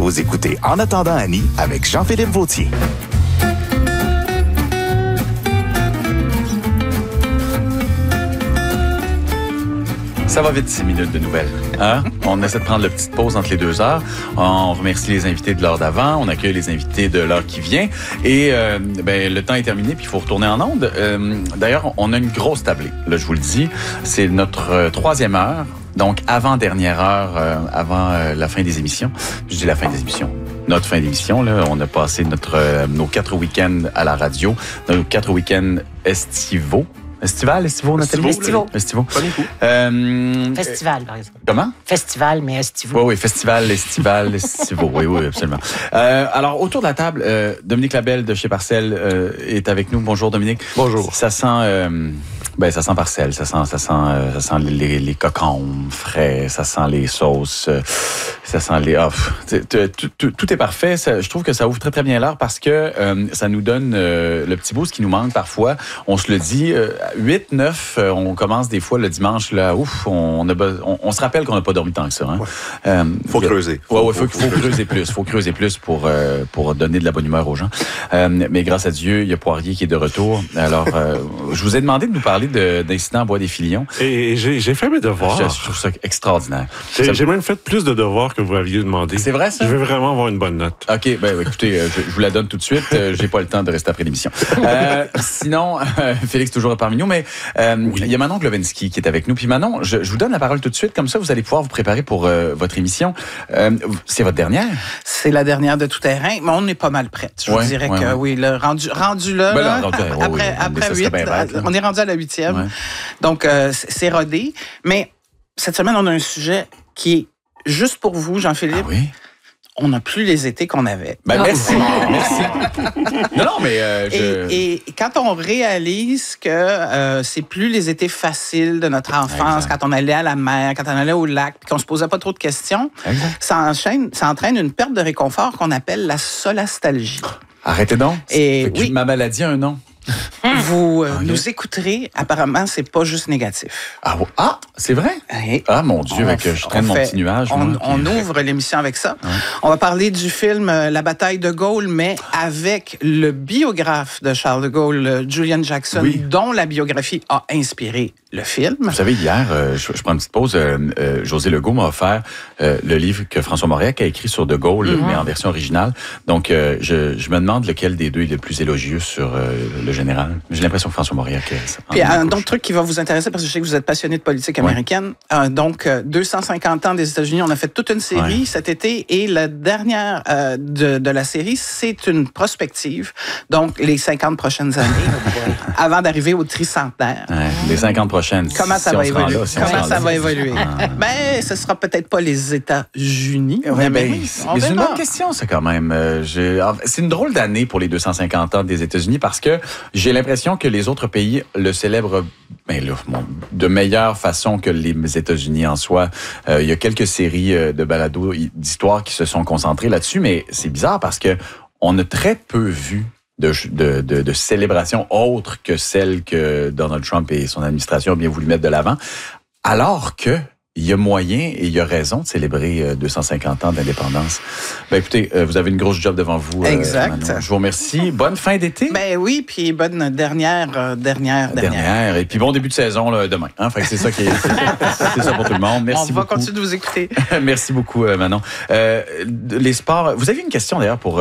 Vous écoutez En attendant Annie avec Jean-Philippe Vautier. Ça va vite, 6 minutes de nouvelles. Hein? On essaie de prendre la petite pause entre les 2 heures. On remercie les invités de l'heure d'avant. On accueille les invités de l'heure qui vient. Et le temps est terminé, puis il faut retourner en onde. D'ailleurs, on a une grosse tablée. Là, je vous le dis, c'est notre 3e heure. Donc, avant-dernière heure, avant la fin des émissions. Je dis la fin des émissions. Notre fin d'émission, là, on a passé nos 4 week-ends à la radio, nos 4 week-ends estivaux. Estivaux, Nathalie? Estivaux. Festival, par exemple. Comment? Festival, mais estivaux. Oui, festival, estivaux. Oui, absolument. Alors, autour de la table, Dominique Labelle de chez Parcelle est avec nous. Bonjour, Dominique. Bonjour. Ça sent... ça sent Parcelle, ça sent les cocombes frais, ça sent les sauces, ça sent les... tout est parfait. Je trouve que ça ouvre très, très bien l'heure parce que ça nous donne le petit boost qui nous manque parfois. On se le dit, 8, 9, on commence des fois le dimanche, là, on se rappelle qu'on n'a pas dormi tant que ça. Hein? Ouais. Faut creuser. Faut creuser plus. Faut creuser plus pour donner de la bonne humeur aux gens. Mais grâce à Dieu, il y a Poirier qui est de retour. Alors, je vous ai demandé de nous parler d'incidents à Bois-des-Filions. Et j'ai fait mes devoirs. Je trouve ça extraordinaire. J'ai même fait plus de devoirs que vous aviez demandé. C'est vrai, ça? Je veux vraiment avoir une bonne note. OK, écoutez, je vous la donne tout de suite. J'ai pas le temps de rester après l'émission. Sinon, Félix toujours parmi nous, mais il y a Manon Glowinski qui est avec nous. Puis Manon, je vous donne la parole tout de suite. Comme ça, vous allez pouvoir vous préparer pour votre émission. C'est votre dernière? C'est la dernière de tout terrain, mais on est pas mal prête. Je vous dirais que oui, le rendu là, après 8, on est rendu à la 8e. Ouais. Donc, c'est rodé. Mais cette semaine, on a un sujet qui est juste pour vous, Jean-Philippe. Ah oui? On n'a plus les étés qu'on avait. Merci. Non, mais... Et quand on réalise que c'est plus les étés faciles de notre enfance, quand on allait à la mer, quand on allait au lac, puis qu'on se posait pas trop de questions, ça entraîne une perte de réconfort qu'on appelle la solastalgie. Arrêtez donc. Ma maladie a un nom. Vous nous écouterez. Apparemment, c'est pas juste négatif. Ah, c'est vrai? Oui. Ah, mon Dieu, je traîne mon petit nuage. On ouvre l'émission avec ça. Ouais. On va parler du film La bataille de Gaulle, mais avec le biographe de Charles de Gaulle, Julian Jackson, dont la biographie a inspiré le film. Vous savez, hier, je prends une petite pause, José Legault m'a offert le livre que François Mauriac a écrit sur de Gaulle, mais en version originale. Donc, je me demande lequel des deux est le plus élogieux sur le général. J'ai l'impression que François Mauriac... Puis un autre truc qui va vous intéresser, parce que je sais que vous êtes passionné de politique américaine. Donc, 250 ans des États-Unis, on a fait toute une série cet été, et la dernière de la série, c'est une prospective. Donc, les 50 prochaines années, avant d'arriver au tricentenaire. Les 50 prochaines. Comment ça va évoluer? Comment ça va évoluer? Ben, ce sera peut-être pas les États-Unis. C'est une bonne question, ça, quand même. C'est une drôle d'année pour les 250 ans des États-Unis parce que j'ai l'impression que les autres pays le célèbrent de meilleure façon que les États-Unis en soi. Il y a quelques séries de balados d'histoire qui se sont concentrées là-dessus, mais c'est bizarre parce que on a très peu vu de célébrations autres que celles que Donald Trump et son administration ont bien voulu mettre de l'avant, alors que il y a moyen et il y a raison de célébrer 250 ans d'indépendance. Écoutez, vous avez une grosse job devant vous. Exact. Manon. Je vous remercie. Bonne fin d'été. Oui, puis bonne dernière. Et puis bon début de saison là, demain. Hein? Fait que c'est ça qui est, c'est ça pour tout le monde. Merci beaucoup. On va continuer de vous écouter. Merci beaucoup, Manon. Les sports. Vous avez une question d'ailleurs pour